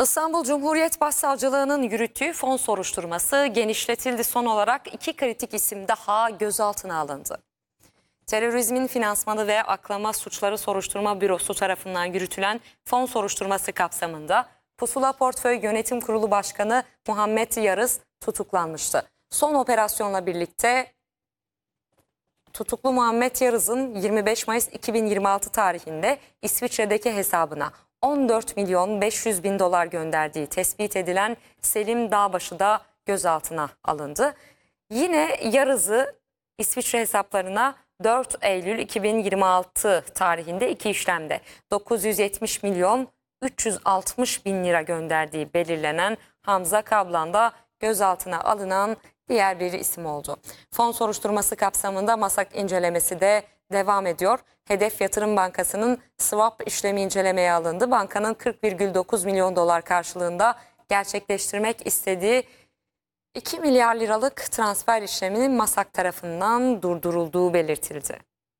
İstanbul Cumhuriyet Başsavcılığı'nın yürüttüğü fon soruşturması genişletildi. Son olarak 2 kritik isim daha gözaltına alındı. Terörizmin finansmanı ve aklama suçları soruşturma bürosu tarafından yürütülen fon soruşturması kapsamında Pusula Portföy Yönetim Kurulu Başkanı Muhammet Yarız tutuklanmıştı. Son operasyonla birlikte tutuklu Muhammet Yarız'ın 25 Mayıs 2026 tarihinde İsviçre'deki hesabına 14 milyon 500 bin dolar gönderdiği tespit edilen Selim Dağbaşı da gözaltına alındı. Yine Yarız'ı İsviçre hesaplarına 4 Eylül 2026 tarihinde 2 işlemde 970 milyon 360 bin lira gönderdiği belirlenen Hamza Kablan da gözaltına alınan diğer bir isim oldu. Fon soruşturması kapsamında masak incelemesi de devam ediyor. Hedef Yatırım Bankası'nın swap işlemi incelemeye alındı. Bankanın 40,9 milyon dolar karşılığında gerçekleştirmek istediği 2 milyar liralık transfer işleminin masak tarafından durdurulduğu belirtildi.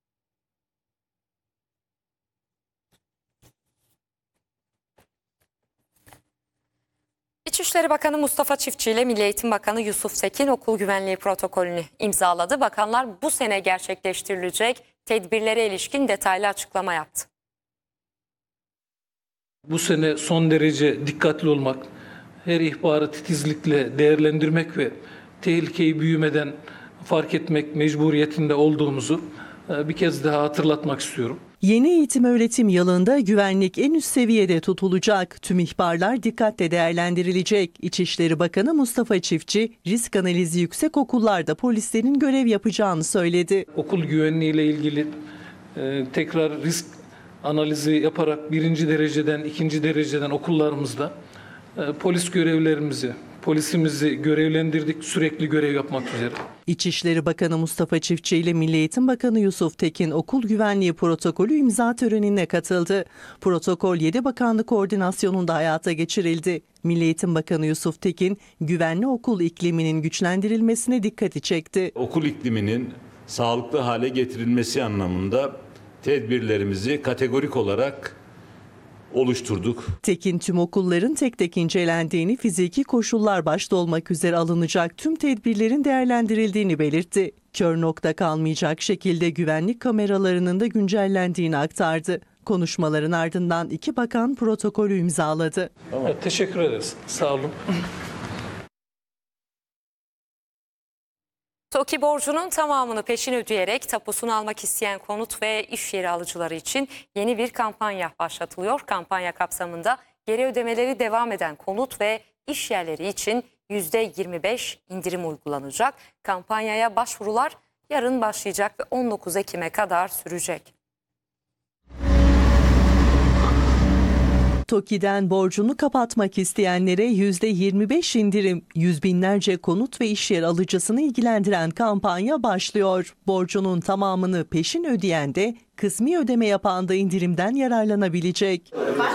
İçişleri Bakanı Mustafa Çiftçi ile Milli Eğitim Bakanı Yusuf Tekin okul güvenliği protokolünü imzaladı. Bakanlar bu sene gerçekleştirilecek tedbirlere ilişkin detaylı açıklama yaptı. Bu sene son derece dikkatli olmak, her ihbarı titizlikle değerlendirmek ve tehlikeyi büyümeden fark etmek mecburiyetinde olduğumuzu bir kez daha hatırlatmak istiyorum. Yeni eğitim öğretim yılında güvenlik en üst seviyede tutulacak. Tüm ihbarlar dikkatle değerlendirilecek. İçişleri Bakanı Mustafa Çiftçi, risk analizi yüksek okullarda polislerin görev yapacağını söyledi. Okul güvenliği ile ilgili tekrar risk analizi yaparak 1. dereceden 2. dereceden okullarımızda polis görevlerimizi, polisimizi görevlendirdik, sürekli görev yapmak üzere. İçişleri Bakanı Mustafa Çiftçi ile Milli Eğitim Bakanı Yusuf Tekin okul güvenliği protokolü imza törenine katıldı. Protokol 7 bakanlık koordinasyonunda hayata geçirildi. Milli Eğitim Bakanı Yusuf Tekin, güvenli okul ikliminin güçlendirilmesine dikkati çekti. Okul ikliminin sağlıklı hale getirilmesi anlamında tedbirlerimizi kategorik olarak oluşturduk. Tekin tüm okulların tek tek incelendiğini, fiziki koşullar başta olmak üzere alınacak tüm tedbirlerin değerlendirildiğini belirtti. Kör nokta kalmayacak şekilde güvenlik kameralarının da güncellendiğini aktardı. Konuşmaların ardından 2 bakan protokolü imzaladı. Evet, teşekkür ederiz. Sağ olun. TOKİ borcunun tamamını peşin ödeyerek tapusunu almak isteyen konut ve iş yeri alıcıları için yeni bir kampanya başlatılıyor. Kampanya kapsamında geri ödemeleri devam eden konut ve iş yerleri için %25 indirim uygulanacak. Kampanyaya başvurular yarın başlayacak ve 19 Ekim'e kadar sürecek. TOKİ'den borcunu kapatmak isteyenlere %25 indirim, yüz binlerce konut ve iş yer alıcısını ilgilendiren kampanya başlıyor. Borcunun tamamını peşin ödeyen de kısmi ödeme yapan da indirimden yararlanabilecek.